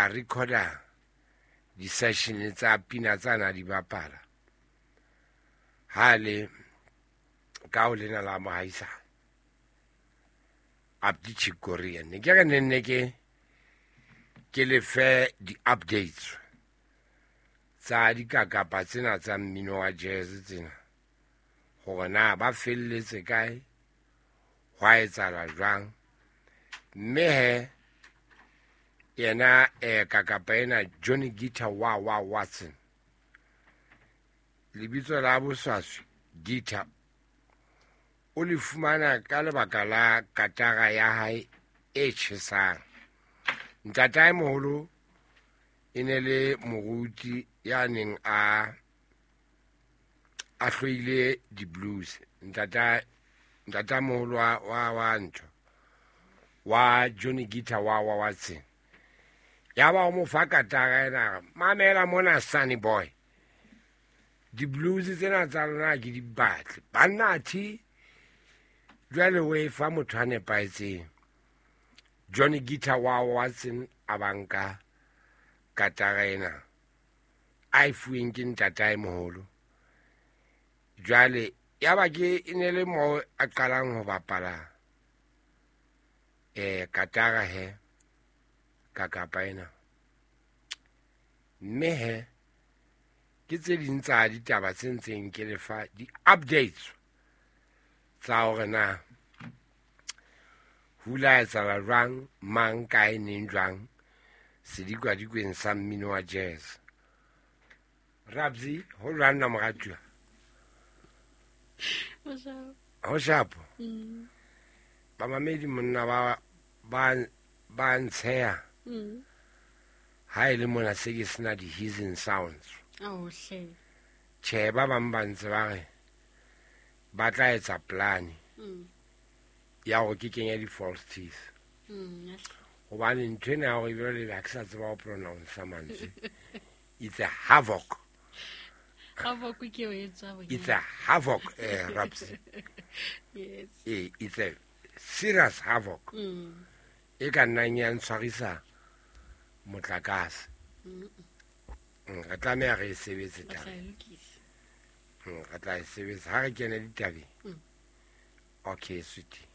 ka recorder di-session tsa pina tsana di bapala hale ka o lena la mohaisane Abdi Chikorian ne ke nenne ke le fe di-updates tsa dikakapa tsena tsa mmino wa jazz tsena gore na ba felletse kae hwa etsala jwang mme he yena kakapa ena Johnny Guitar wa Watson lebitso la boswaswi Guitar o le fumana ka lebaka la katara ya hae e tjhesang ntataemoholo e ne le moruti ya neng a hloile di-blues ntataemoholo wa ntho wa Johnny Guitar wa Watson ya ba o mo fa katara ena mamela mona Sunny Boy di-blues tsena tsa lona ke di batle bannathi jwale o e fa motho a nepaetseng Johnny Guitar wa Watson a banka katara ena a e fuweng ke ntataemoholo jwale ya ba ke e ne le mo a qalang ho bapala katara he kakapa ena mme he ke tse ding tsa ditaba tse ntseng ke lefa di-updates tsa hore na hula etsala jwang mang kae neng jwang sedikadikweng sa mmino wa jazz Rabzi ho jwang na moratua ho shapo bamamedi monna ba ntsheha ha e le mona se ke sena di-hissing sounds tjhe ba bang ba ntse ba re ba tla etsa plane ya gore ke kenya di-false teeth gobane ntho ena ya gore ebile le ke sa tseba go pronounce mantswe it's a havoc it's a havoc Raps it's a serious havoc e ka nnang ya ntshwarisa motlakase re tlameha re e sebetse taba re tla e sebetsa ha re kene ditabeng okay sweetie